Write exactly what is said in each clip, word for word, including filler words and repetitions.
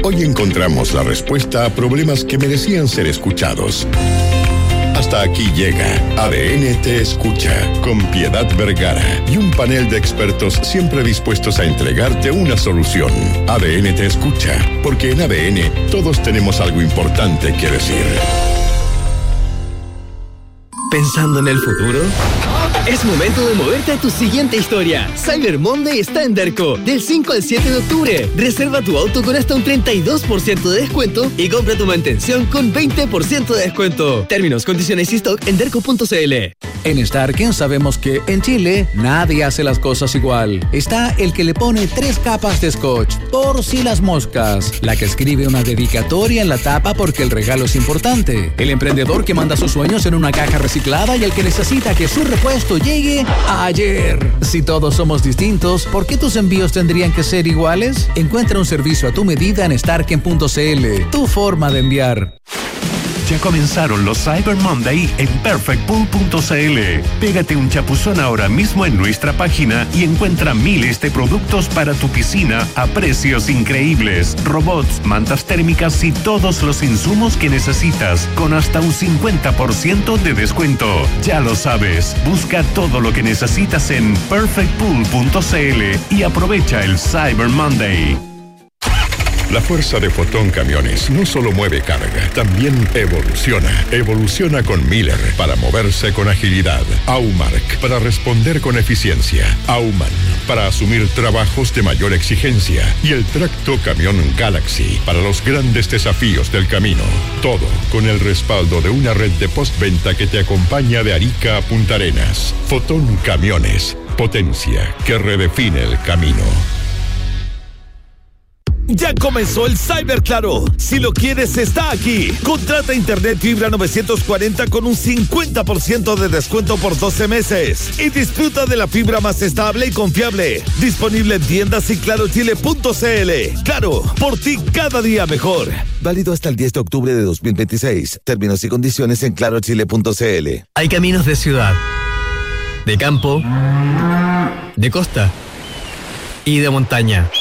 Hoy encontramos la respuesta a problemas que merecían ser escuchados. Hasta aquí llega A D N Te Escucha, con Piedad Vergara y un panel de expertos siempre dispuestos a entregarte una solución. A D N Te Escucha, porque en A D N todos tenemos algo importante que decir. ¿Pensando en el futuro? Es momento de moverte a tu siguiente historia. Cyber Monday está en Derco, del cinco al siete de octubre. Reserva tu auto con hasta un treinta y dos por ciento de descuento y compra tu mantención con veinte por ciento de descuento. Términos, condiciones y stock en derco punto c l. En Starken sabemos que en Chile nadie hace las cosas igual. Está el que le pone tres capas de scotch, por si las moscas. La que escribe una dedicatoria en la tapa porque el regalo es importante. El emprendedor que manda sus sueños en una caja reciclada y el que necesita que su repuesto llegue ayer. Si todos somos distintos, ¿por qué tus envíos tendrían que ser iguales? Encuentra un servicio a tu medida en starken punto c l. Tu forma de enviar. Ya comenzaron los Cyber Monday en perfect pool punto c l. Pégate un chapuzón ahora mismo en nuestra página y encuentra miles de productos para tu piscina a precios increíbles. Robots, mantas térmicas y todos los insumos que necesitas con hasta un cincuenta por ciento de descuento. Ya lo sabes, busca todo lo que necesitas en perfect pool punto c l y aprovecha el Cyber Monday. La fuerza de Fotón Camiones no solo mueve carga, también evoluciona. Evoluciona con Miller para moverse con agilidad. Aumark para responder con eficiencia. Auman para asumir trabajos de mayor exigencia. Y el tracto camión Galaxy para los grandes desafíos del camino. Todo con el respaldo de una red de postventa que te acompaña de Arica a Punta Arenas. Fotón Camiones, potencia que redefine el camino. Ya comenzó el Cyber Claro. Si lo quieres, está aquí. Contrata internet fibra novecientos cuarenta con un cincuenta por ciento de descuento por doce meses. Y disfruta de la fibra más estable y confiable. Disponible en tiendas y claro chile punto c l. Claro, por ti cada día mejor. Válido hasta el diez de octubre de dos mil veintiséis. Términos y condiciones en claro chile punto c l. Hay caminos de ciudad, de campo, de costa y de montaña.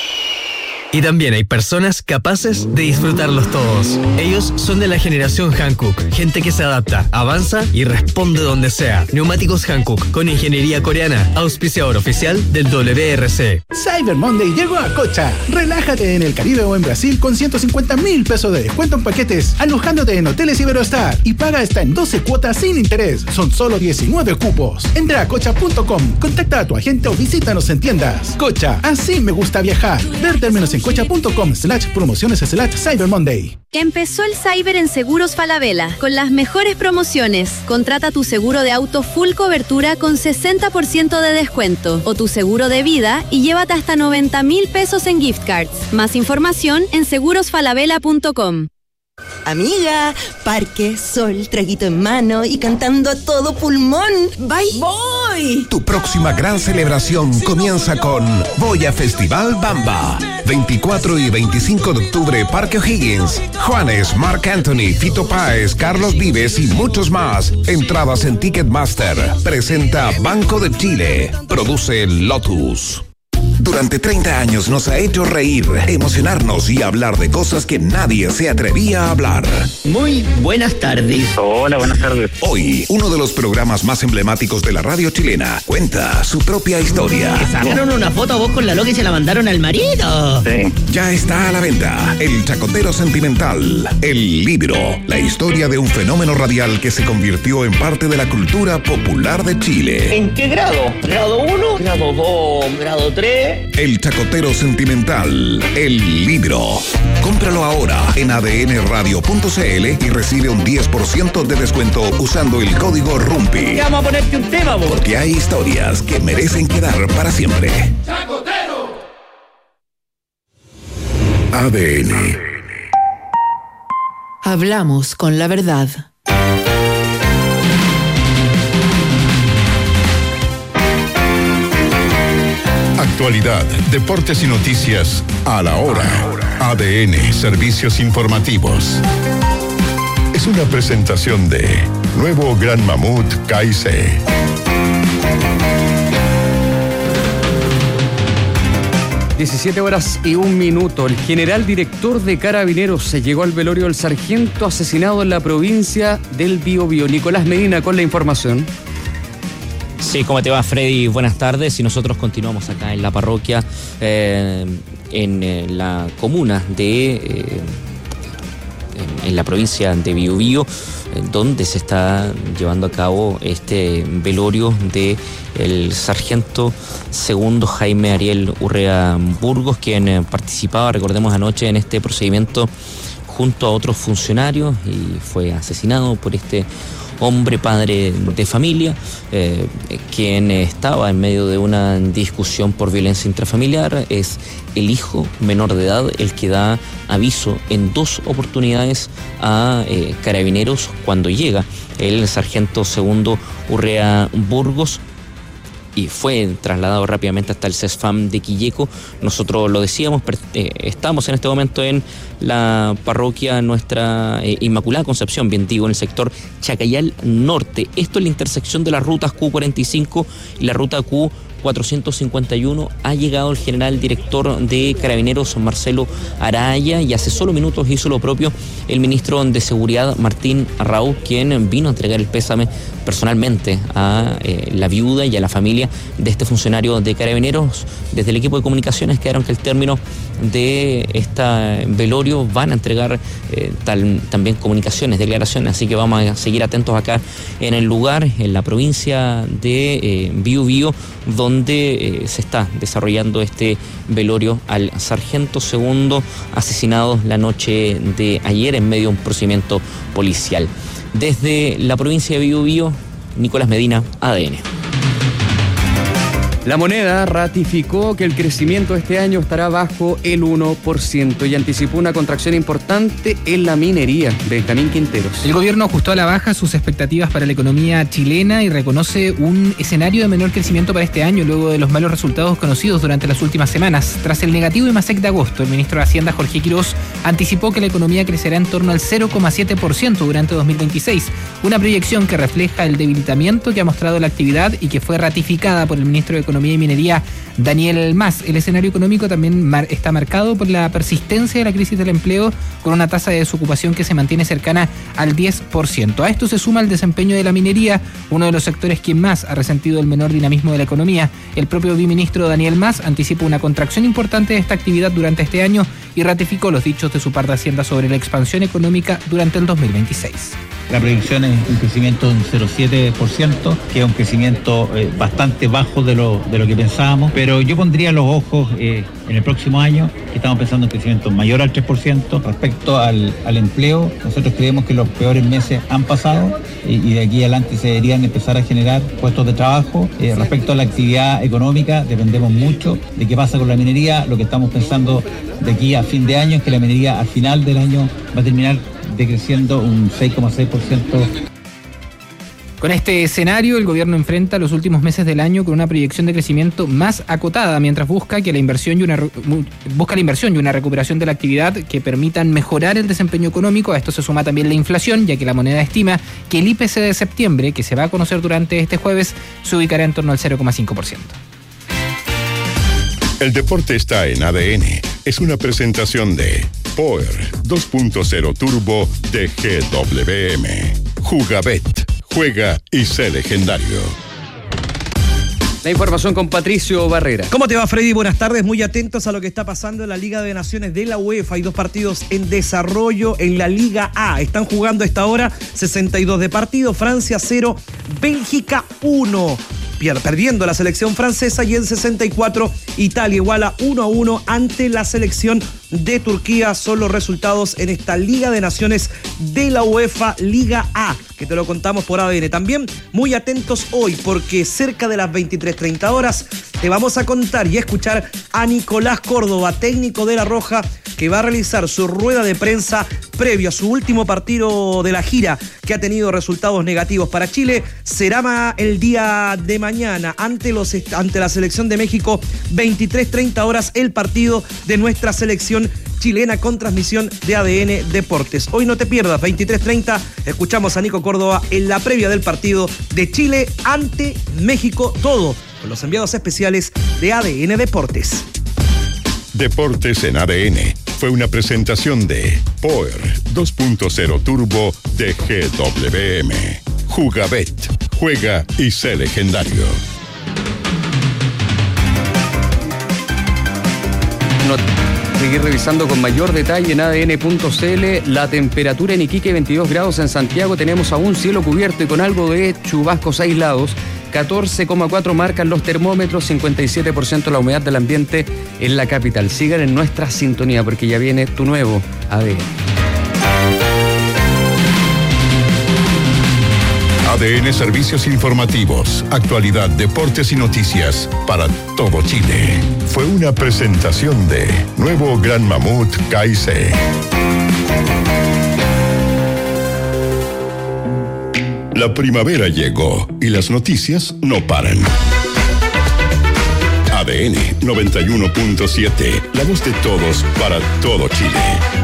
Y también hay personas capaces de disfrutarlos todos. Ellos son de la generación Hankook, gente que se adapta, avanza y responde donde sea. Neumáticos Hankook, con ingeniería coreana, auspiciador oficial del W R C. Cyber Monday llegó a Cocha. Relájate en el Caribe o en Brasil con ciento cincuenta mil pesos de descuento en paquetes, alojándote en hoteles Iberostar y paga hasta en doce cuotas sin interés. Son solo diecinueve cupos. Entra a cocha punto com, contacta a tu agente o visítanos en tiendas. Cocha, así me gusta viajar. Ver términos en cocha punto com slash promociones slash Cyber Monday. Empezó el Cyber en Seguros Falabella, con las mejores promociones. Contrata tu seguro de auto full cobertura con sesenta por ciento de descuento, o tu seguro de vida y llévate hasta noventa mil pesos en gift cards. Más información en seguros falabella punto com. Amiga, parque, sol, traguito en mano y cantando a todo pulmón. ¡Bye! ¡Voy! Tu próxima gran celebración comienza con Voy a Festival Bamba. veinticuatro y veinticinco de octubre, Parque O'Higgins. Juanes, Marc Anthony, Fito Páez, Carlos Vives y muchos más. Entradas en Ticketmaster. Presenta Banco de Chile. Produce Lotus. Durante treinta años nos ha hecho reír, emocionarnos y hablar de cosas que nadie se atrevía a hablar. Muy buenas tardes. Hola, buenas tardes. Hoy, uno de los programas más emblemáticos de la radio chilena cuenta su propia historia. ¿Que sacaron una foto a vos con la loca y se la mandaron al marido? Sí. Ya está a la venta El Chacotero Sentimental, el libro, la historia de un fenómeno radial que se convirtió en parte de la cultura popular de Chile. ¿En qué grado? ¿Grado uno? ¿Grado dos? ¿Grado tres? El Chacotero Sentimental, el libro. Cómpralo ahora en a d n radio punto c l y recibe un diez por ciento de descuento usando el código RUMPI. Vamos a ponerte un tema, vos. Porque hay historias que merecen quedar para siempre. ¡Chacotero! A D N. Hablamos con la verdad. Actualidad, deportes y noticias a la hora. A D N, servicios informativos. Es una presentación de Nuevo Gran Mamut K C. diecisiete horas y un minuto. El general director de Carabineros se llegó al velorio del sargento asesinado en la provincia del Biobío. Nicolás Medina con la información. Sí, ¿cómo te va, Freddy? Buenas tardes. Y nosotros continuamos acá en la parroquia, eh, en eh, la comuna de... Eh, en, en la provincia de Biobío, donde se está llevando a cabo este velorio de el sargento segundo Jaime Ariel Urrea Burgos, quien participaba, recordemos, anoche en este procedimiento junto a otros funcionarios y fue asesinado por este hombre, padre de familia, eh, quien estaba en medio de una discusión por violencia intrafamiliar. Es el hijo menor de edad el que da aviso en dos oportunidades a eh, Carabineros cuando llega el sargento segundo Urrea Burgos, y fue trasladado rápidamente hasta el CESFAM de Quilleco. Nosotros lo decíamos, eh, estamos en este momento en la parroquia nuestra eh, Inmaculada Concepción, bien digo, en el sector Chacayal Norte. Esto es la intersección de las rutas Q cuarenta y cinco y la ruta Q cuatrocientos cincuenta y uno. Ha llegado el general director de Carabineros, Marcelo Araya, y hace solo minutos hizo lo propio el ministro de Seguridad, Martín Arrau, quien vino a entregar el pésame personalmente a eh, la viuda y a la familia de este funcionario de Carabineros. Desde el equipo de comunicaciones quedaron que al término de este velorio van a entregar eh, tal, también comunicaciones, declaraciones, así que vamos a seguir atentos acá en el lugar, en la provincia de eh, Biobío, donde eh, se está desarrollando este velorio al sargento segundo asesinado la noche de ayer en medio de un procedimiento policial. Desde la provincia de Biobío, Nicolás Medina, A D N. La Moneda ratificó que el crecimiento este año estará bajo el uno por ciento y anticipó una contracción importante en la minería. Benjamín Quinteros. El gobierno ajustó a la baja sus expectativas para la economía chilena y reconoce un escenario de menor crecimiento para este año luego de los malos resultados conocidos durante las últimas semanas. Tras el negativo IMASEC de agosto, el ministro de Hacienda, Jorge Quirós, anticipó que la economía crecerá en torno al cero coma siete por ciento durante dos mil veintiséis, una proyección que refleja el debilitamiento que ha mostrado la actividad y que fue ratificada por el ministro de Economía y Minería, Daniel Mas. El escenario económico también mar- está marcado por la persistencia de la crisis del empleo, con una tasa de desocupación que se mantiene cercana al diez por ciento. A esto se suma el desempeño de la minería, uno de los sectores que más ha resentido el menor dinamismo de la economía. El propio viceministro Daniel Mas anticipa una contracción importante de esta actividad durante este año y ratificó los dichos de su par de Hacienda sobre la expansión económica durante el dos mil veintiséis. La proyección es un crecimiento de un cero coma siete por ciento, que es un crecimiento eh, bastante bajo de lo, de lo que pensábamos, pero yo pondría los ojos eh, en el próximo año, que estamos pensando en crecimiento mayor al tres por ciento. Respecto al, al empleo, nosotros creemos que los peores meses han pasado y, y de aquí adelante se deberían empezar a generar puestos de trabajo. Eh, respecto a la actividad económica, dependemos mucho de qué pasa con la minería. Lo que estamos pensando de aquí a fin de año es que la minería al final del año va a terminar decreciendo un seis coma seis por ciento. Con este escenario, el gobierno enfrenta los últimos meses del año con una proyección de crecimiento más acotada, mientras busca que la inversión y una busca la inversión y una recuperación de la actividad que permitan mejorar el desempeño económico. A esto se suma también la inflación, ya que la Moneda estima que el I P C de septiembre, que se va a conocer durante este jueves, se ubicará en torno al cero coma cinco por ciento. El deporte está en A D N. Es una presentación de Power dos punto cero Turbo de G W M. Jugabet. Juega y sé legendario. La información con Patricio Barrera. ¿Cómo te va, Freddy? Buenas tardes. Muy atentos a lo que está pasando en la Liga de Naciones de la UEFA. Hay dos partidos en desarrollo en la Liga A. Están jugando a esta hora sesenta y dos de partido. Francia cero, Bélgica uno. Perdiendo la selección francesa, y en sesenta y cuatro Italia iguala uno a uno ante la selección de Turquía. Son los resultados en esta Liga de Naciones de la UEFA, Liga A, que te lo contamos por A D N. También muy atentos hoy, porque cerca de las veintitrés treinta horas te vamos a contar y a escuchar a Nicolás Córdoba, técnico de La Roja, que va a realizar su rueda de prensa previo a su último partido de la gira, que ha tenido resultados negativos para Chile. Será el día de mañana ante, los, ante la selección de México, veintitrés treinta horas, el partido de nuestra selección chilena con transmisión de A D N Deportes. Hoy no te pierdas, veintitrés treinta, escuchamos a Nico Córdoba en la previa del partido de Chile ante México, todo con los enviados especiales de A D N Deportes. Deportes en A D N fue una presentación de Power dos punto cero Turbo de G W M. Jugabet, juega y sé legendario. No, seguir revisando con mayor detalle en A D N punto C L la temperatura en Iquique, veintidós grados. En Santiago tenemos aún cielo cubierto y con algo de chubascos aislados. catorce coma cuatro marcan los termómetros, cincuenta y siete por ciento la humedad del ambiente en la capital. Sigan en nuestra sintonía porque ya viene tu nuevo A D N. A D N Servicios Informativos, actualidad, deportes y noticias para todo Chile. Fue una presentación de Nuevo Gran Mamut K I C. La primavera llegó y las noticias no paran. A D N noventa y uno punto siete, la voz de todos para todo Chile.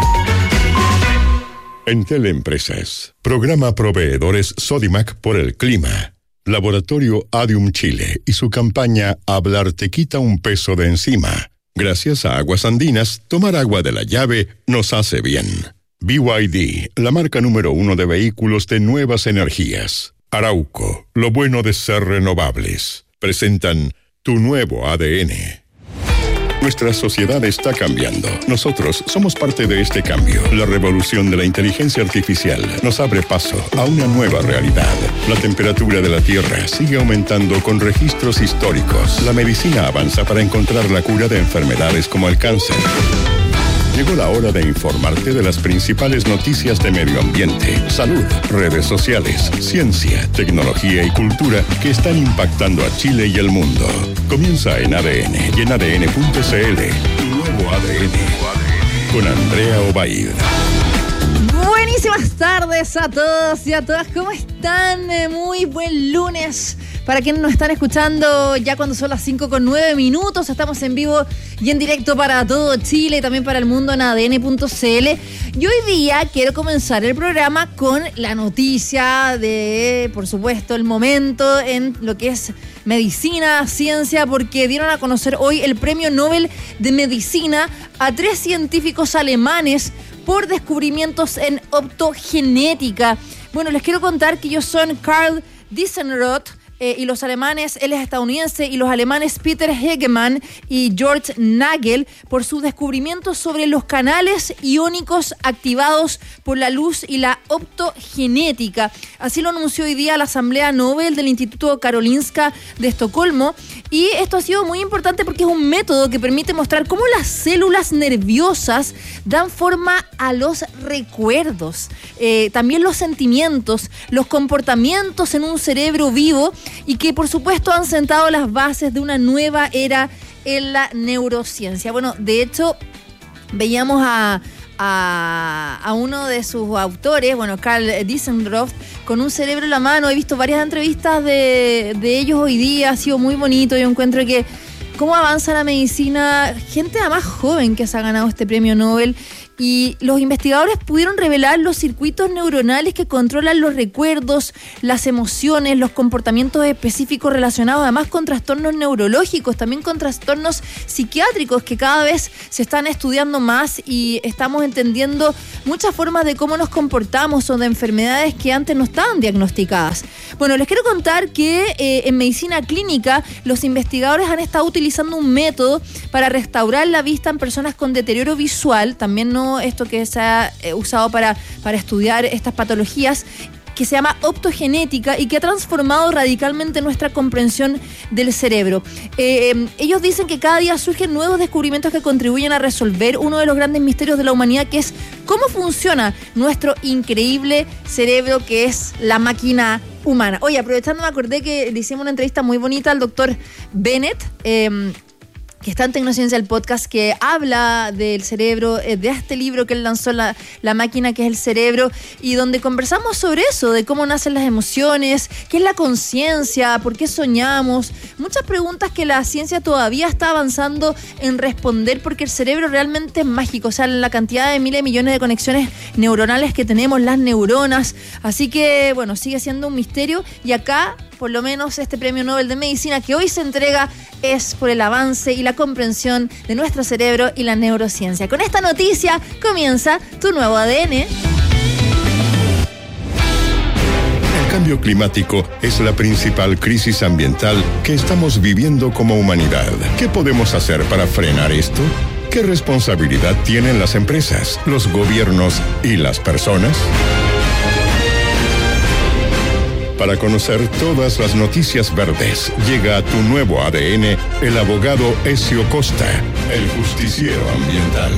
Entel Empresas, programa proveedores Sodimac por el clima. Laboratorio Adium Chile y su campaña Hablar te quita un peso de encima. Gracias a Aguas Andinas, tomar agua de la llave nos hace bien. B Y D, la marca número uno de vehículos de nuevas energías. Arauco, lo bueno de ser renovables. Presentan tu nuevo A D N. Nuestra sociedad está cambiando. Nosotros somos parte de este cambio. La revolución de la inteligencia artificial nos abre paso a una nueva realidad. La temperatura de la Tierra sigue aumentando con registros históricos. La medicina avanza para encontrar la cura de enfermedades como el cáncer. Llegó la hora de informarte de las principales noticias de medio ambiente, salud, redes sociales, ciencia, tecnología y cultura que están impactando a Chile y el mundo. Comienza en A D N y en A D N punto C L. Tu nuevo A D N con Andrea Obaid. Buenísimas tardes a todos y a todas. ¿Cómo están? Muy buen lunes. Para quienes nos están escuchando ya cuando son las cinco con nueve minutos, estamos en vivo y en directo para todo Chile y también para el mundo en A D N punto C L. Y hoy día quiero comenzar el programa con la noticia de, por supuesto, el momento en lo que es medicina, ciencia, porque dieron a conocer hoy el Premio Nobel de Medicina a tres científicos alemanes por descubrimientos en optogenética. Bueno, les quiero contar que ellos son Karl Dissenroth, Eh, y los alemanes, él es estadounidense, y los alemanes Peter Hegemann y George Nagel por sus descubrimientos sobre los canales iónicos activados por la luz y la optogenética. Así lo anunció hoy día la Asamblea Nobel del Instituto Karolinska de Estocolmo, y esto ha sido muy importante porque es un método que permite mostrar cómo las células nerviosas dan forma a los recuerdos, eh, también los sentimientos, los comportamientos en un cerebro vivo, y que por supuesto han sentado las bases de una nueva era en la neurociencia. Bueno, de hecho, veíamos a, a, a uno de sus autores, bueno, Karl Dissenroth, con un cerebro en la mano. He visto varias entrevistas de, de ellos hoy día, ha sido muy bonito. Yo encuentro que cómo avanza la medicina, gente además joven que se ha ganado este premio Nobel. Y los investigadores pudieron revelar los circuitos neuronales que controlan los recuerdos, las emociones, los comportamientos específicos relacionados además con trastornos neurológicos, también con trastornos psiquiátricos que cada vez se están estudiando más, y estamos entendiendo muchas formas de cómo nos comportamos o de enfermedades que antes no estaban diagnosticadas. Bueno, les quiero contar que eh, en medicina clínica los investigadores han estado utilizando un método para restaurar la vista en personas con deterioro visual, también no esto que se ha eh, usado para, para estudiar estas patologías, que se llama optogenética y que ha transformado radicalmente nuestra comprensión del cerebro. Eh, ellos dicen que cada día surgen nuevos descubrimientos que contribuyen a resolver uno de los grandes misterios de la humanidad, que es cómo funciona nuestro increíble cerebro, que es la máquina humana. Oye, aprovechando, me acordé que le hicimos una entrevista muy bonita al doctor Bennett, eh, que está en Tecnociencia, el podcast, que habla del cerebro, de este libro que él lanzó, la, la máquina que es el cerebro, y donde conversamos sobre eso, de cómo nacen las emociones, qué es la conciencia, por qué soñamos, muchas preguntas que la ciencia todavía está avanzando en responder, porque el cerebro realmente es mágico, o sea, la cantidad de miles de millones de conexiones neuronales que tenemos, las neuronas, así que, bueno, sigue siendo un misterio, y acá por lo menos este premio Nobel de Medicina que hoy se entrega es por el avance y la comprensión de nuestro cerebro y la neurociencia. Con esta noticia comienza tu nuevo A D N. El cambio climático es la principal crisis ambiental que estamos viviendo como humanidad. ¿Qué podemos hacer para frenar esto? ¿Qué responsabilidad tienen las empresas, los gobiernos y las personas? Para conocer todas las noticias verdes, llega a tu nuevo A D N el abogado Ezio Costa, el justiciero ambiental.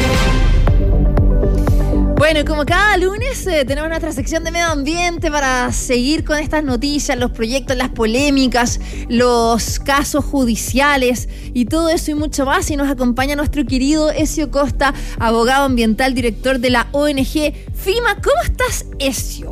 Bueno, y como cada lunes eh, tenemos nuestra sección de medio ambiente para seguir con estas noticias, los proyectos, las polémicas, los casos judiciales y todo eso y mucho más. Y nos acompaña nuestro querido Ezio Costa, abogado ambiental, director de la O N G FIMA. ¿Cómo estás, Ezio?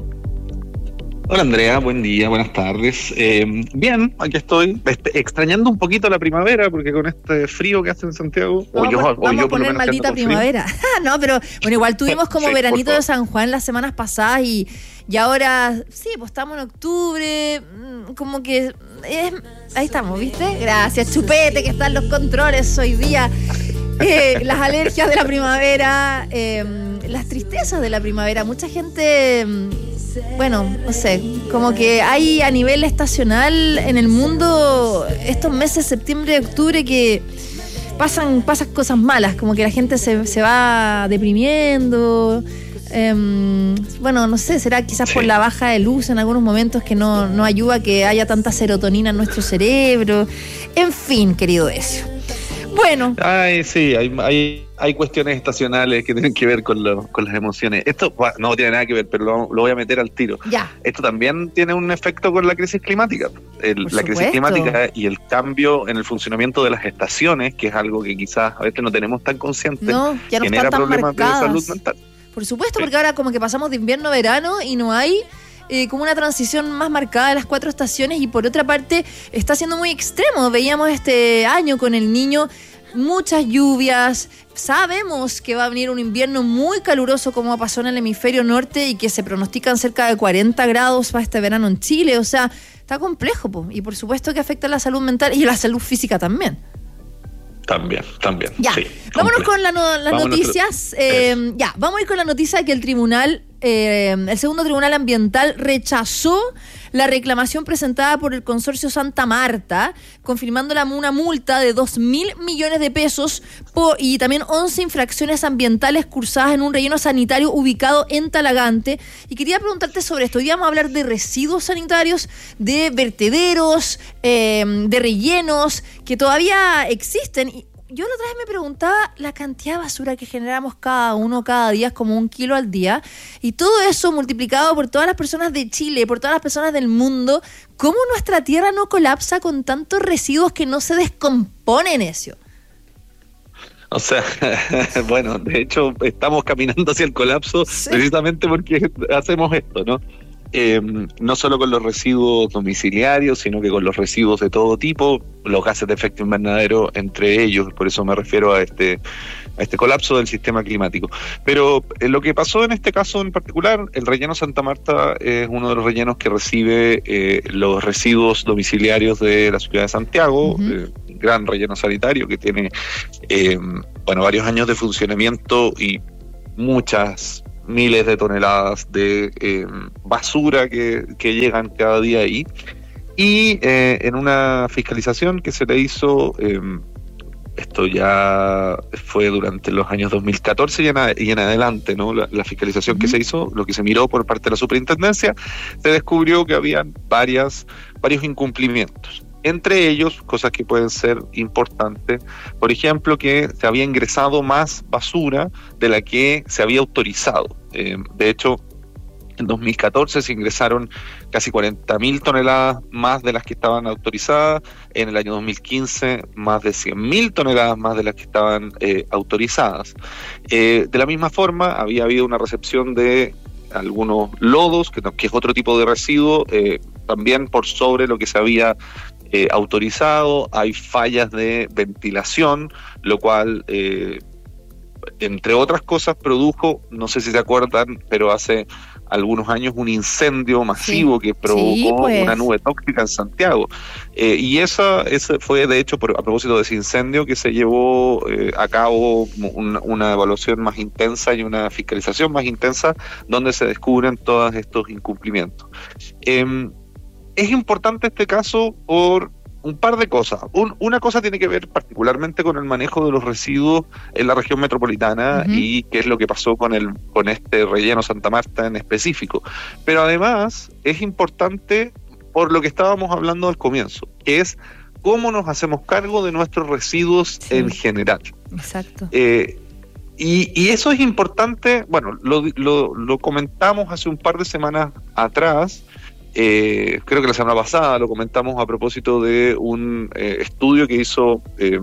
Hola Andrea, buen día, buenas tardes. Eh, bien, aquí estoy, este, extrañando un poquito la primavera, porque con este frío que hace en Santiago, Vamos, o yo, vamos o yo a poner maldita primavera. No, pero bueno, igual tuvimos como sí, veranito de San Juan las semanas pasadas y, y ahora, sí, pues estamos en octubre, como que, es, ahí estamos, ¿viste? Gracias, Chupete, que están los controles hoy día. Eh, las alergias de la primavera, eh, las tristezas de la primavera, mucha gente... Bueno, no sé, como que hay a nivel estacional en el mundo estos meses, septiembre y octubre, que pasan, pasan cosas malas, como que la gente se, se va deprimiendo. Eh, bueno, no sé, será quizás sí. por la baja de luz en algunos momentos que no, no ayuda a que haya tanta serotonina en nuestro cerebro. En fin, querido Ezio. Bueno. Ay, sí, hay, hay, hay cuestiones estacionales que tienen que ver con, lo, con las emociones. Esto bueno, no tiene nada que ver, pero lo, lo voy a meter al tiro. Ya. Esto también tiene un efecto con la crisis climática. El, la crisis climática y el cambio en el funcionamiento de las estaciones, que es algo que quizás a veces no tenemos tan consciente, no, ya no genera están tan problemas marcadas. de salud mental. Por supuesto, sí. porque ahora como que pasamos de invierno a verano y no hay... Eh, como una transición más marcada de las cuatro estaciones, y por otra parte está siendo muy extremo. Veíamos este año con el Niño muchas lluvias, sabemos que va a venir un invierno muy caluroso como pasó en el hemisferio norte y que se pronostican cerca de cuarenta grados para este verano en Chile. O sea, está complejo, po. Y por supuesto que afecta a la salud mental y a la salud física también. También, también. Ya, sí, vámonos complejo. con la no, las Vámonos noticias. Eh, ya, vamos a ir con la noticia de que el tribunal, eh, el segundo tribunal ambiental rechazó la reclamación presentada por el consorcio Santa Marta, confirmando la, una multa de dos mil millones de pesos por, y también once infracciones ambientales cursadas en un relleno sanitario ubicado en Talagante. Y quería preguntarte sobre esto. Hoy vamos a hablar de residuos sanitarios, de vertederos, eh, de rellenos que todavía existen. Y yo la otra vez me preguntaba la cantidad de basura que generamos cada uno cada día, es como un kilo al día, y todo eso multiplicado por todas las personas de Chile, por todas las personas del mundo. ¿Cómo nuestra tierra no colapsa con tantos residuos que no se descomponen, Ezio? O sea, bueno, de hecho estamos caminando hacia el colapso, sí, precisamente porque hacemos esto, ¿no? Eh, no solo con los residuos domiciliarios, sino que con los residuos de todo tipo, los gases de efecto invernadero entre ellos. Por eso me refiero a este a este colapso del sistema climático. Pero eh, lo que pasó en este caso en particular, el relleno Santa Marta es uno de los rellenos que recibe eh, los residuos domiciliarios de la ciudad de Santiago, uh-huh. eh, gran relleno sanitario que tiene eh, bueno varios años de funcionamiento y muchas miles de toneladas de eh, basura que, que llegan cada día ahí. Y eh, en una fiscalización que se le hizo, eh, esto ya fue durante los años dos mil catorce y en, a, y en adelante, ¿no? La, la fiscalización uh-huh. que se hizo, lo que se miró por parte de la superintendencia, se descubrió que habían varias, varios incumplimientos. Entre ellos, cosas que pueden ser importantes, por ejemplo, que se había ingresado más basura de la que se había autorizado. Eh, de hecho, en dos mil catorce se ingresaron casi cuarenta mil toneladas más de las que estaban autorizadas. En el año dos mil quince, más de cien mil toneladas más de las que estaban eh, autorizadas. Eh, de la misma forma, había habido una recepción de algunos lodos, que, que es otro tipo de residuo, eh, también por sobre lo que se había Eh, autorizado. Hay fallas de ventilación, lo cual eh, entre otras cosas, produjo, no sé si se acuerdan, pero hace algunos años un incendio masivo sí. que provocó sí, pues. una nube tóxica en Santiago. Eh, y esa, esa fue, de hecho, por, a propósito de ese incendio, que se llevó eh, a cabo una, una evaluación más intensa y una fiscalización más intensa, donde se descubren todos estos incumplimientos. Eh, es importante este caso por un par de cosas. Un, una cosa tiene que ver particularmente con el manejo de los residuos en la región metropolitana uh-huh. y qué es lo que pasó con el con este relleno Santa Marta en específico. Pero además es importante por lo que estábamos hablando al comienzo, que es cómo nos hacemos cargo de nuestros residuos sí. en general. Exacto. Eh, y, y eso es importante, bueno, lo, lo, lo comentamos hace un par de semanas atrás. Eh, creo que la semana pasada lo comentamos a propósito de un eh, estudio que hizo eh,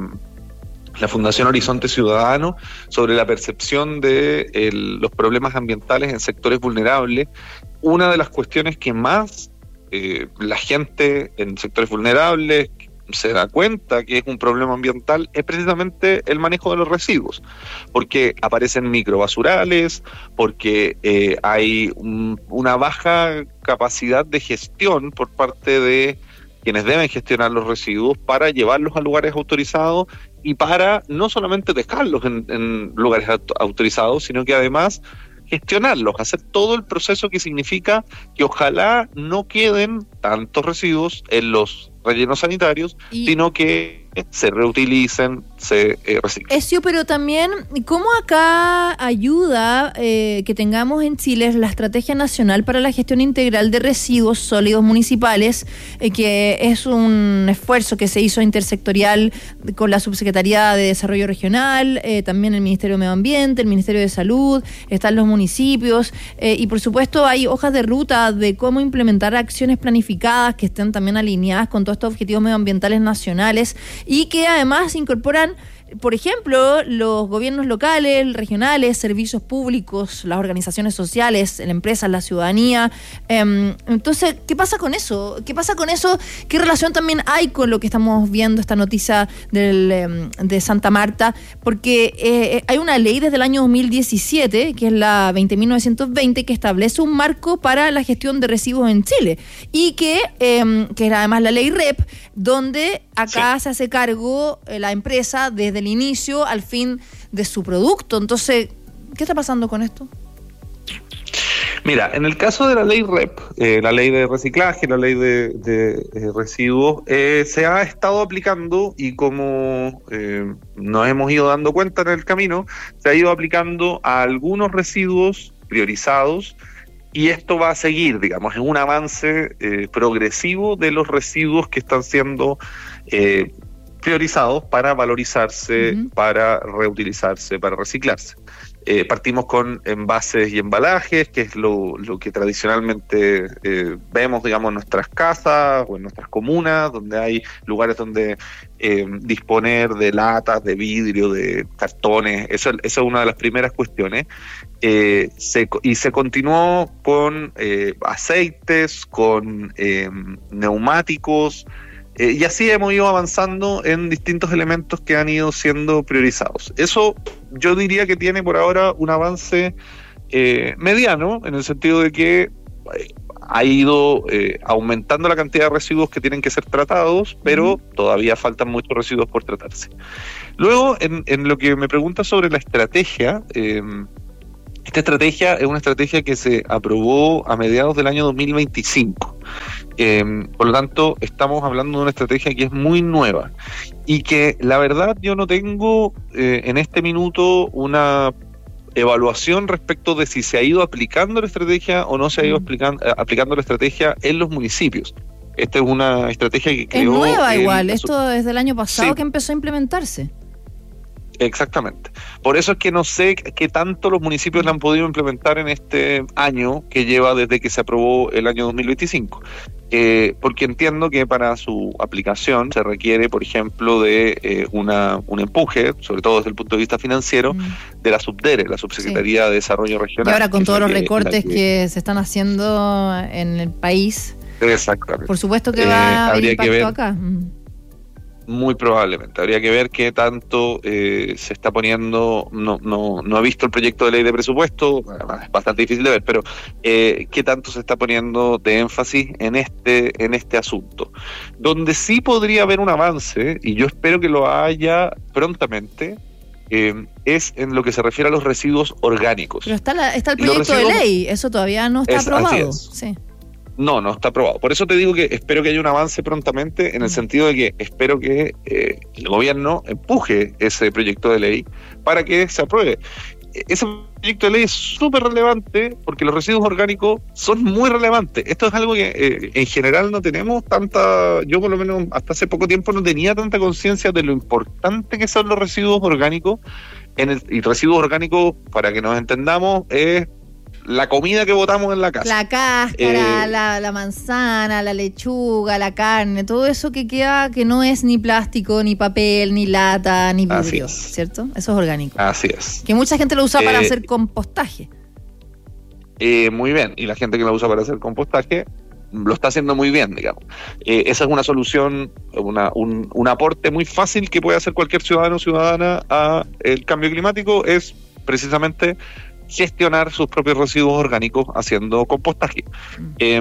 la Fundación Horizonte Ciudadano sobre la percepción de el, los problemas ambientales en sectores vulnerables. Una de las cuestiones que más eh, la gente en sectores vulnerables se da cuenta que es un problema ambiental es precisamente el manejo de los residuos, porque aparecen microbasurales, porque eh, hay un, una baja capacidad de gestión por parte de quienes deben gestionar los residuos para llevarlos a lugares autorizados y para no solamente dejarlos en, en lugares autorizados, sino que además gestionarlos, hacer todo el proceso que significa que ojalá no queden tantos residuos en los rellenos sanitarios, y sino que se reutilicen, se eh, reciclen. Eso, pero también, ¿cómo acá ayuda eh, que tengamos en Chile la Estrategia Nacional para la Gestión Integral de Residuos Sólidos Municipales, eh, que es un esfuerzo que se hizo intersectorial con la Subsecretaría de Desarrollo Regional, eh, también el Ministerio de Medio Ambiente, el Ministerio de Salud, están los municipios, eh, y por supuesto hay hojas de ruta de cómo implementar acciones planificadas que estén también alineadas con todos estos objetivos medioambientales nacionales y que además incorporan, por ejemplo, los gobiernos locales, regionales, servicios públicos, las organizaciones sociales, la empresa, la ciudadanía. Eh, entonces, ¿qué pasa con eso? ¿Qué pasa con eso? ¿Qué relación también hay con lo que estamos viendo, esta noticia del, eh, de Santa Marta? Porque eh, hay una ley desde el año dos mil diecisiete, que es la veinte mil novecientos veinte, que establece un marco para la gestión de residuos en Chile y que, eh, que es además la ley R E P, donde acá sí. se hace cargo eh, la empresa desde el inicio al fin de su producto. Entonces, ¿qué está pasando con esto? Mira, en el caso de la ley R E P, eh, la ley de reciclaje, la ley de, de, de residuos, eh, se ha estado aplicando y como eh, nos hemos ido dando cuenta en el camino, se ha ido aplicando a algunos residuos priorizados y esto va a seguir, digamos, en un avance eh, progresivo de los residuos que están siendo eh, priorizados para valorizarse, uh-huh. para reutilizarse, para reciclarse. Eh, partimos con envases y embalajes, que es lo, lo que tradicionalmente eh, vemos, digamos, en nuestras casas o en nuestras comunas, donde hay lugares donde eh, disponer de latas, de vidrio, de cartones. Eso, esa es una de las primeras cuestiones. Eh, se, y se continuó con eh, aceites, con eh, neumáticos, Eh, y así hemos ido avanzando en distintos elementos que han ido siendo priorizados. Eso yo diría que tiene por ahora un avance eh, mediano, en el sentido de que eh, ha ido eh, aumentando la cantidad de residuos que tienen que ser tratados, pero uh-huh. todavía faltan muchos residuos por tratarse. Luego, en, en lo que me pregunta sobre la estrategia, eh, esta estrategia es una estrategia que se aprobó a mediados del año dos mil veinticinco. Eh, por lo tanto, estamos hablando de una estrategia que es muy nueva y que la verdad yo no tengo eh, en este minuto una evaluación respecto de si se ha ido aplicando la estrategia o no se ha ido aplicando, eh, aplicando la estrategia en los municipios. Esta es una estrategia que creó... Es nueva el, igual, esto desde el año pasado sí. que empezó a implementarse. Exactamente. Por eso es que no sé qué tanto los municipios la han podido implementar en este año que lleva desde que se aprobó el año dos mil veinticinco. Eh, porque entiendo que para su aplicación se requiere, por ejemplo, de eh, una un empuje, sobre todo desde el punto de vista financiero, mm. de la SUBDERE, la Subsecretaría sí. de Desarrollo Regional. Y ahora con todos los que, recortes que... que se están haciendo en el país, exactamente. por supuesto que va eh, a haber impacto que ver, acá. Mm. Muy probablemente. Habría que ver qué tanto eh, se está poniendo, no, no, no he visto el proyecto de ley de presupuesto, es bastante difícil de ver, pero eh, qué tanto se está poniendo de énfasis en este, en este asunto. Donde sí podría haber un avance, y yo espero que lo haya prontamente, eh, es en lo que se refiere a los residuos orgánicos. Pero está, la, está el proyecto de ley, eso todavía no está es, aprobado. Sí. No, no está aprobado. Por eso te digo que espero que haya un avance prontamente, en el sentido de que espero que eh, el gobierno empuje ese proyecto de ley para que se apruebe. Ese proyecto de ley es súper relevante porque los residuos orgánicos son muy relevantes. Esto es algo que eh, en general no tenemos tanta, yo por lo menos hasta hace poco tiempo no tenía tanta conciencia de lo importante que son los residuos orgánicos. En el, y residuos orgánicos, para que nos entendamos, es la comida que botamos en la casa. La cáscara, Eh, la, la manzana, la lechuga, la carne, todo eso que queda que no es ni plástico, ni papel, ni lata, ni vidrio, ¿cierto? Eso es orgánico. Así es. Que mucha gente lo usa Eh, para hacer compostaje. Eh, muy bien, y la gente que lo usa para hacer compostaje lo está haciendo muy bien, digamos. Eh, esa es una solución, una, un, un aporte muy fácil que puede hacer cualquier ciudadano o ciudadana a el cambio climático, es precisamente gestionar sus propios residuos orgánicos haciendo compostaje. Mm. Eh,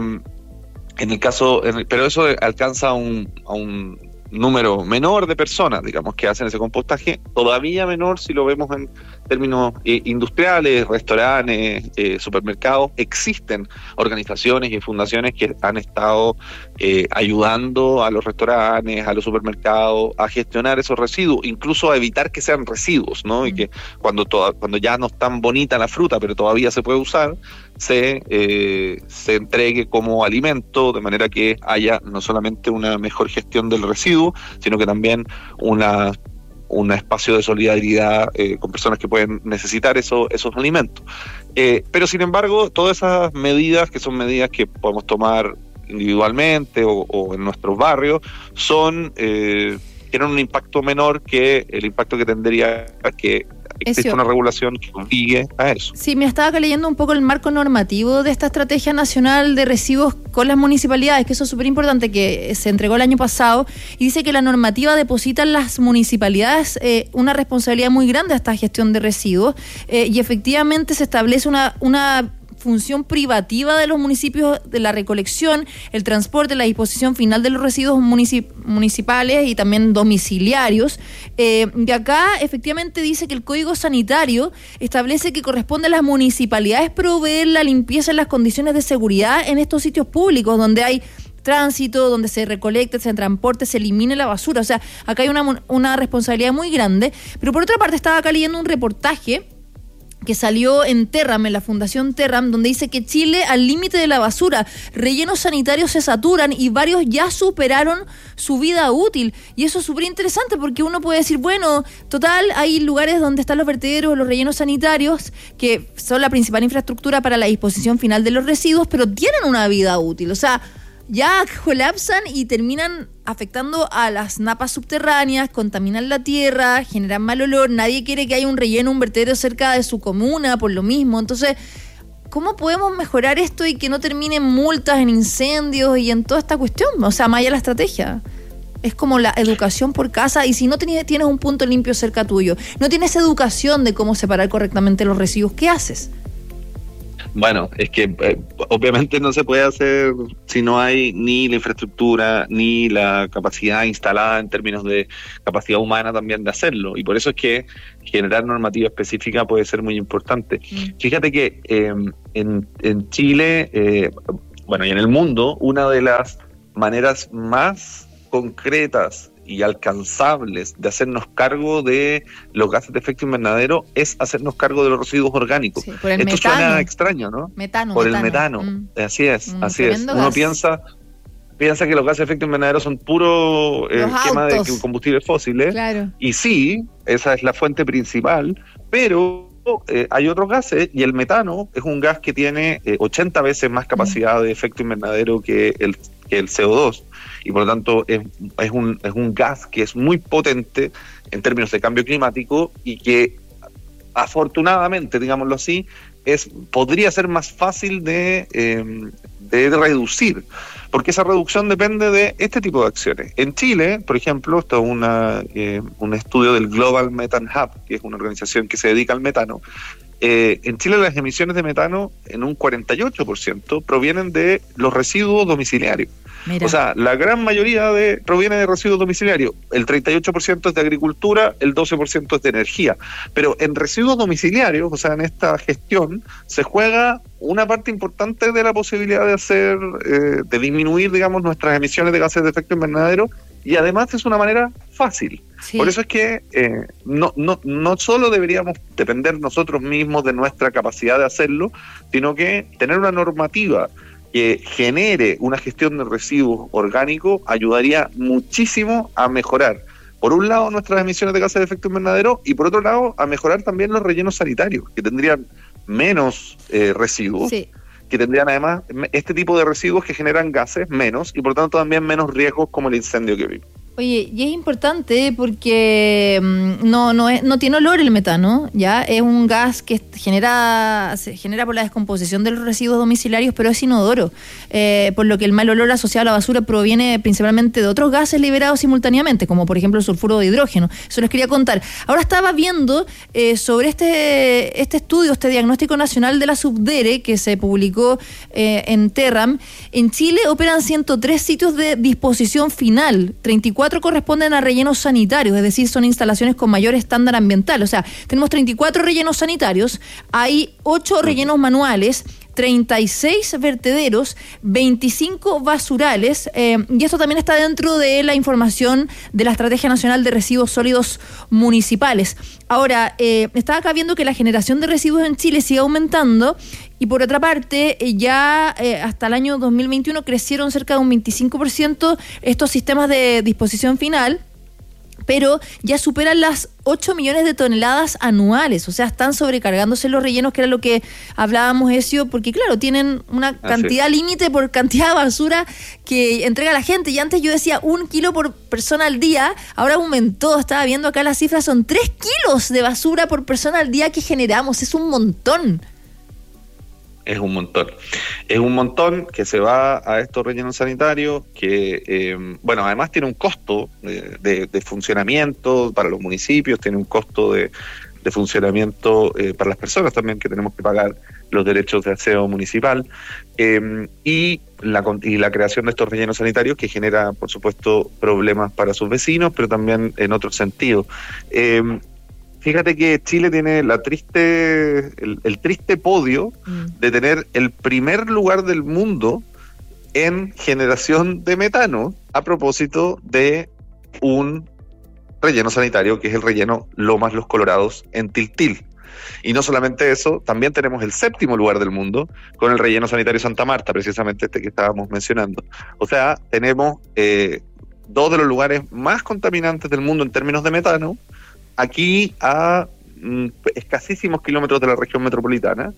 en el caso, en el, pero eso alcanza a un, a un número menor de personas, digamos, que hacen ese compostaje, todavía menor si lo vemos en términos eh, industriales, restaurantes, eh, supermercados. Existen organizaciones y fundaciones que han estado eh, ayudando a los restaurantes, a los supermercados a gestionar esos residuos, incluso a evitar que sean residuos, ¿no? Mm. Y que cuando, toda, cuando ya no es tan bonita la fruta, pero todavía se puede usar, se, eh, se entregue como alimento, de manera que haya no solamente una mejor gestión del residuo, sino que también una un espacio de solidaridad eh, con personas que pueden necesitar eso, esos alimentos. Eh, pero sin embargo, todas esas medidas, que son medidas que podemos tomar individualmente o, o en nuestros barrios, son eh, tienen un impacto menor que el impacto que tendría que existe una regulación que obligue a eso. Sí, me estaba acá leyendo un poco el marco normativo de esta estrategia nacional de residuos con las municipalidades, que eso es súper importante, que se entregó el año pasado, y dice que la normativa deposita en las municipalidades eh, una responsabilidad muy grande a esta gestión de residuos, eh, y efectivamente se establece una, una función privativa de los municipios de la recolección, el transporte, la disposición final de los residuos municip- municipales y también domiciliarios. Eh, de acá, efectivamente, dice que el Código Sanitario establece que corresponde a las municipalidades proveer la limpieza en las condiciones de seguridad en estos sitios públicos donde hay tránsito, donde se recolecte, se transporte, se elimine la basura. O sea, acá hay una, una responsabilidad muy grande. Pero por otra parte, estaba acá leyendo un reportaje que salió en Terram, en la Fundación Terram, donde dice que Chile al límite de la basura, rellenos sanitarios se saturan y varios ya superaron su vida útil. Y eso es súper interesante porque uno puede decir, bueno, total, hay lugares donde están los vertederos, los rellenos sanitarios, que son la principal infraestructura para la disposición final de los residuos, pero tienen una vida útil. O sea, ya colapsan y terminan afectando a las napas subterráneas, contaminan la tierra, generan mal olor. Nadie quiere que haya un relleno, un vertedero cerca de su comuna por lo mismo. Entonces, ¿cómo podemos mejorar esto y que no terminen multas en incendios y en toda esta cuestión? O sea, más allá de la estrategia. Es como la educación por casa, y si no tienes, tienes un punto limpio cerca tuyo, no tienes educación de cómo separar correctamente los residuos, ¿qué haces? Bueno, es que eh, obviamente no se puede hacer si no hay ni la infraestructura ni la capacidad instalada en términos de capacidad humana también de hacerlo, y por eso es que generar normativa específica puede ser muy importante. Mm. Fíjate que eh, en, en Chile, eh, bueno, y en el mundo, una de las maneras más concretas y alcanzables de hacernos cargo de los gases de efecto invernadero es hacernos cargo de los residuos orgánicos. Sí, por el Esto metano. Suena extraño, ¿no? Metano, por metano. el metano. Mm. Así es, Un así es. Uno gas. piensa piensa que los gases de efecto invernadero son puro eh, quema de combustibles fósiles. Claro. Y sí, esa es la fuente principal, pero eh, hay otros gases, y el metano es un gas que tiene eh, ochenta veces más capacidad mm. de efecto invernadero que el, que el C O dos. Y por lo tanto es, es, un, es un gas que es muy potente en términos de cambio climático, y que afortunadamente, digámoslo así, es podría ser más fácil de, eh, de reducir, porque esa reducción depende de este tipo de acciones. En Chile, por ejemplo, esto es una, eh, un estudio del Global Methane Hub, que es una organización que se dedica al metano. Eh, en Chile las emisiones de metano en un cuarenta y ocho por ciento provienen de los residuos domiciliarios. Mira. O sea, la gran mayoría de proviene de residuos domiciliarios. El treinta y ocho por ciento es de agricultura, el doce por ciento es de energía. Pero en residuos domiciliarios, o sea, en esta gestión, se juega una parte importante de la posibilidad de hacer, eh, de disminuir, digamos, nuestras emisiones de gases de efecto invernadero, y además es una manera fácil. Sí. Por eso es que eh, no, no, no solo deberíamos depender nosotros mismos de nuestra capacidad de hacerlo, sino que tener una normativa que genere una gestión de residuos orgánicos ayudaría muchísimo a mejorar, por un lado, nuestras emisiones de gases de efecto invernadero, y por otro lado, a mejorar también los rellenos sanitarios, que tendrían menos eh, residuos. Sí. Que tendrían además este tipo de residuos que generan gases menos, y por tanto también menos riesgos como el incendio que vimos. Oye, y es importante porque no no es, no tiene olor el metano, ya es un gas que genera se genera por la descomposición de los residuos domiciliarios, pero es inodoro, eh, por lo que el mal olor asociado a la basura proviene principalmente de otros gases liberados simultáneamente, como por ejemplo el sulfuro de hidrógeno. Eso les quería contar. Ahora estaba viendo eh, sobre este este estudio, este diagnóstico nacional de la Subdere que se publicó eh, en Terram. En Chile operan ciento tres sitios de disposición final, treinta y cuatro corresponden a rellenos sanitarios, es decir, son instalaciones con mayor estándar ambiental. O sea, tenemos treinta y cuatro rellenos sanitarios, hay ocho rellenos manuales, treinta y seis vertederos, veinticinco basurales, eh, y esto también está dentro de la información de la Estrategia Nacional de Residuos Sólidos Municipales. Ahora, eh, estaba acá viendo que la generación de residuos en Chile sigue aumentando, y por otra parte, eh, ya eh, hasta el año dos mil veintiuno crecieron cerca de un veinticinco por ciento estos sistemas de disposición final, pero ya superan las ocho millones de toneladas anuales, o sea, están sobrecargándose los rellenos, que era lo que hablábamos, Ezio, porque claro, tienen una cantidad límite por cantidad de basura que entrega la gente, y antes yo decía un kilo por persona al día, ahora aumentó, estaba viendo acá las cifras, son tres kilos de basura por persona al día que generamos, es un montón. Es un montón. Es un montón que se va a estos rellenos sanitarios, que, eh, bueno, además tiene un costo de, de, de funcionamiento para los municipios, tiene un costo de, de funcionamiento eh, para las personas también, que tenemos que pagar los derechos de aseo municipal, eh, y, la, y la creación de estos rellenos sanitarios, que genera, por supuesto, problemas para sus vecinos, pero también en otros sentidos. Eh, Fíjate que Chile tiene la triste, el, el triste podio mm. de tener el primer lugar del mundo en generación de metano, a propósito de un relleno sanitario, que es el relleno Lomas Los Colorados en Tiltil. Y no solamente eso, también tenemos el séptimo lugar del mundo con el relleno sanitario Santa Marta, precisamente este que estábamos mencionando. O sea, tenemos eh, dos de los lugares más contaminantes del mundo en términos de metano, aquí a mm, escasísimos kilómetros de la región metropolitana,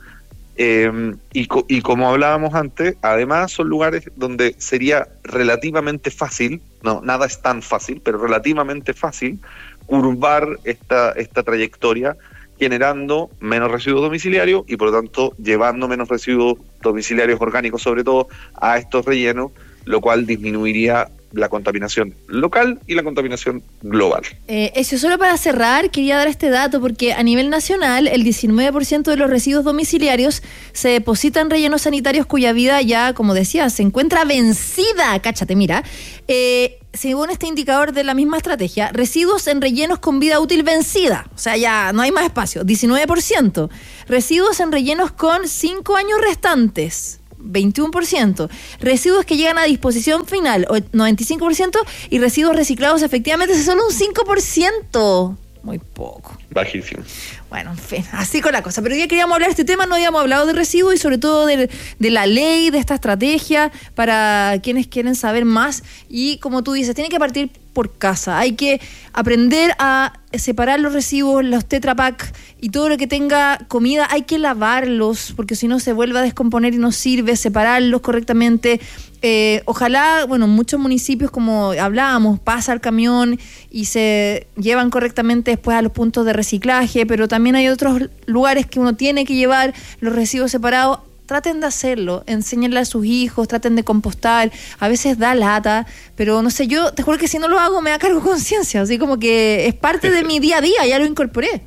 eh, y, co- y como hablábamos antes, además son lugares donde sería relativamente fácil, no, nada es tan fácil, pero relativamente fácil, curvar esta, esta trayectoria, generando menos residuos domiciliarios y por lo tanto llevando menos residuos domiciliarios orgánicos, sobre todo a estos rellenos, lo cual disminuiría la contaminación local y la contaminación global. Eh, eso solo para cerrar, quería dar este dato porque a nivel nacional el diecinueve por ciento de los residuos domiciliarios se depositan en rellenos sanitarios cuya vida ya, como decía, se encuentra vencida. Cáchate, mira. Eh, según este indicador de la misma estrategia, residuos en rellenos con vida útil vencida, o sea, ya no hay más espacio, diecinueve por ciento. Residuos en rellenos con cinco años restantes, veintiuno por ciento. Residuos que llegan a disposición final, noventa y cinco por ciento. Y residuos reciclados efectivamente es solo un cinco por ciento. Muy poco. Bajísimo. Bueno, en fin, así con la cosa. Pero ya queríamos hablar de este tema, no habíamos hablado de residuos y sobre todo de, de la ley, de esta estrategia, para quienes quieren saber más. Y como tú dices, tiene que partir por casa. Hay que aprender a separar los residuos, los Tetra Pak y todo lo que tenga comida. Hay que lavarlos, porque si no se vuelve a descomponer y no sirve. Separarlos correctamente. Eh, ojalá, bueno, muchos municipios, como hablábamos, pasa el camión y se llevan correctamente después a los puntos de reciclaje, pero también hay otros lugares que uno tiene que llevar los residuos separados. traten de hacerlo, enséñenle a sus hijos, traten de compostar, a veces da lata, pero no sé, yo te juro que si no lo hago me da cargo de conciencia, así como que es parte de mi día a día, ya lo incorporé.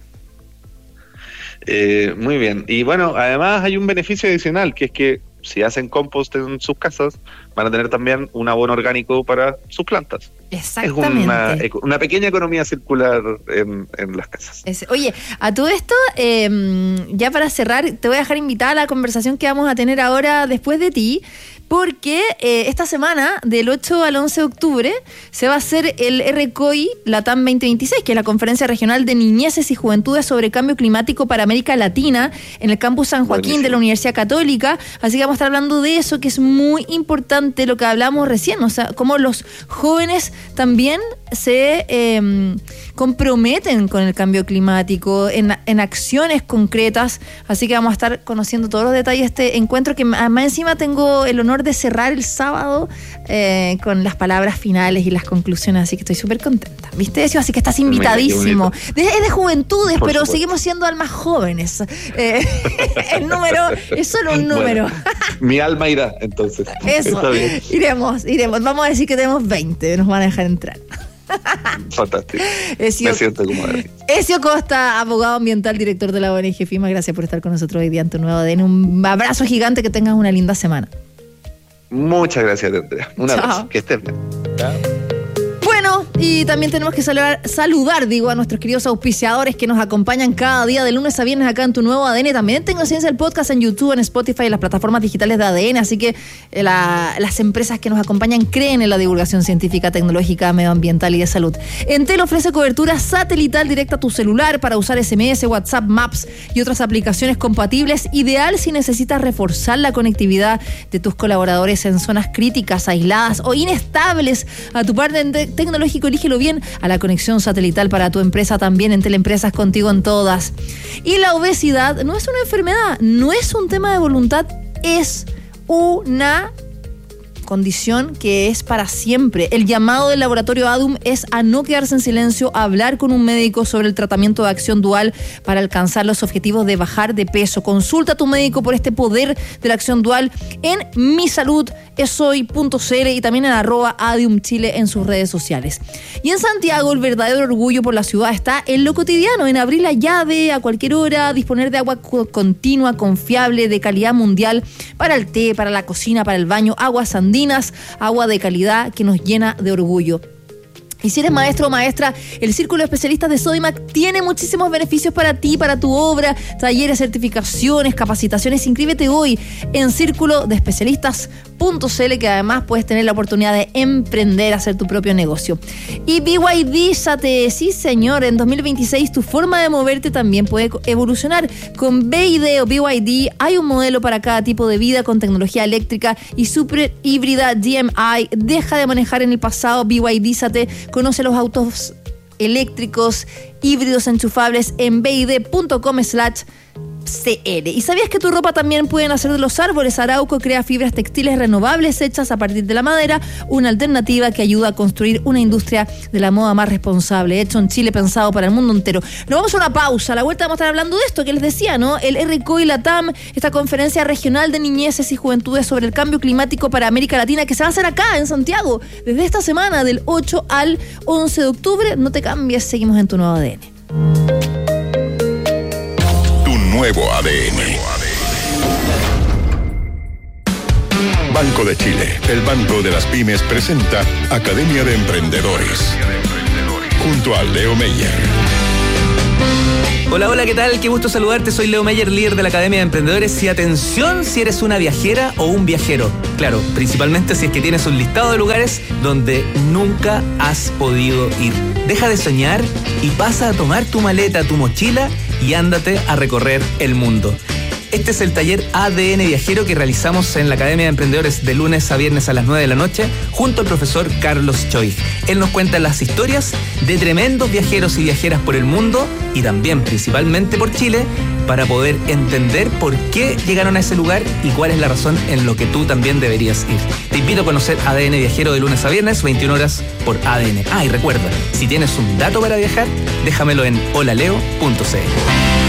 Eh, muy bien, y bueno, además hay un beneficio adicional, que es que si hacen compost en sus casas, van a tener también un abono orgánico para sus plantas. Exactamente. Es una, una pequeña economía circular en, en las casas. Es, oye, a todo esto, eh, ya para cerrar, te voy a dejar invitada a la conversación que vamos a tener ahora después de ti, porque eh, esta semana, del ocho al once de octubre, se va a hacer el R C O I Latam veinte veintiséis, que es la Conferencia Regional de Niñeces y Juventudes sobre Cambio Climático para América Latina, en el campus San Joaquín Buenísimo. de la Universidad Católica. Así que vamos a estar hablando de eso, que es muy importante, lo que hablamos recién, o sea, cómo los jóvenes también se eh, comprometen con el cambio climático en, en acciones concretas. Así que vamos a estar conociendo todos los detalles de este encuentro, que más encima tengo el honor de cerrar el sábado eh, con las palabras finales y las conclusiones, así que estoy súper contenta, ¿viste eso? Así que estás invitadísimo. De, es de juventudes, Por pero supuesto. seguimos siendo almas jóvenes. Eh, el número es solo un número. Bueno, mi alma irá, entonces. Eso, iremos, iremos. Vamos a decir que tenemos veinte, nos van a dejar entrar. Fantástico. Ezio, Me siento como Ezio Costa, abogado ambiental, director de la O N G FIMA, gracias por estar con nosotros hoy día en Tu Nuevo A D N. Un abrazo gigante, que tengas una linda semana. Muchas gracias, Andrea. Un Chao. abrazo. Que estés bien. Chao. Bueno, y también tenemos que saludar, saludar, digo, a nuestros queridos auspiciadores que nos acompañan cada día de lunes a viernes acá en Tu Nuevo A D N. También tengo Ciencia el podcast en YouTube, en Spotify, en las plataformas digitales de A D N. Así que la, las empresas que nos acompañan creen en la divulgación científica, tecnológica, medioambiental y de salud. Entel ofrece cobertura satelital directa a tu celular para usar S M S, WhatsApp, Maps y otras aplicaciones compatibles. Ideal si necesitas reforzar la conectividad de tus colaboradores en zonas críticas, aisladas o inestables. A tu partner tecnológico, elígelo bien, a la conexión satelital para tu empresa también. Entel Empresas, contigo en todas. Y la obesidad no es una enfermedad, no es un tema de voluntad, es una condición que es para siempre. El llamado del laboratorio ADUM es a no quedarse en silencio, a hablar con un médico sobre el tratamiento de acción dual para alcanzar los objetivos de bajar de peso. Consulta a tu médico por este poder de la acción dual en mi salud es hoy punto c l y también en arroba Adium Chile en sus redes sociales. Y en Santiago, el verdadero orgullo por la ciudad está en lo cotidiano, en abrir la llave a cualquier hora, disponer de agua continua, confiable, de calidad mundial para el té, para la cocina, para el baño, aguas andinas, agua de calidad que nos llena de orgullo. Y si eres maestro o maestra, el Círculo de Especialistas de Sodimac tiene muchísimos beneficios para ti, para tu obra, talleres, certificaciones, capacitaciones. Inscríbete hoy en círculo de especialistas punto c l, que además puedes tener la oportunidad de emprender, hacer tu propio negocio. Y B Y D, sí señor, en dos mil veintiséis tu forma de moverte también puede evolucionar. Con B I D o B Y D hay un modelo para cada tipo de vida con tecnología eléctrica y super híbrida D M I. Deja de manejar en el pasado. B Y D, Sate, conoce los autos eléctricos híbridos enchufables en bid punto com slash C L. ¿Y sabías que tu ropa también pueden hacer de los árboles? Arauco crea fibras textiles renovables hechas a partir de la madera, una alternativa que ayuda a construir una industria de la moda más responsable, hecho en Chile, pensado para el mundo entero. Nos vamos a una pausa, a la vuelta vamos a estar hablando de esto que les decía, ¿no? El R C O I Latam, esta conferencia regional de niñeces y juventudes sobre el cambio climático para América Latina, que se va a hacer acá en Santiago, desde esta semana, del ocho al once de octubre. No te cambies, seguimos en Tu Nuevo A D N. Nuevo A D N. Banco de Chile, el banco de las pymes, presenta Academia de Emprendedores, junto a Leo Meyer. Hola, hola, ¿qué tal? Qué gusto saludarte. Soy Leo Meyer, líder de la Academia de Emprendedores. Y atención si eres una viajera o un viajero. Claro, principalmente si es que tienes un listado de lugares donde nunca has podido ir. Deja de soñar y pasa a tomar tu maleta, tu mochila y ándate a recorrer el mundo. Este es el taller A D N Viajero que realizamos en la Academia de Emprendedores de lunes a viernes a las nueve de la noche junto al profesor Carlos Choi. Él nos cuenta las historias de tremendos viajeros y viajeras por el mundo y también principalmente por Chile para poder entender por qué llegaron a ese lugar y cuál es la razón en lo que tú también deberías ir. Te invito a conocer A D N Viajero de lunes a viernes, veintiuna horas por A D N. Ah, y recuerda, si tienes un dato para viajar, déjamelo en holaleo punto c l.